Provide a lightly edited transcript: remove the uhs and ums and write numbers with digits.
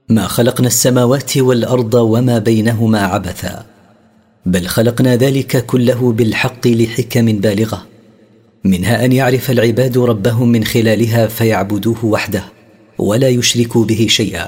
ما خلقنا السماوات والأرض وما بينهما عبثا، بل خلقنا ذلك كله بالحق لحكم بالغة، منها أن يعرف العباد ربهم من خلالها فيعبدوه وحده ولا يشركوا به شيئا،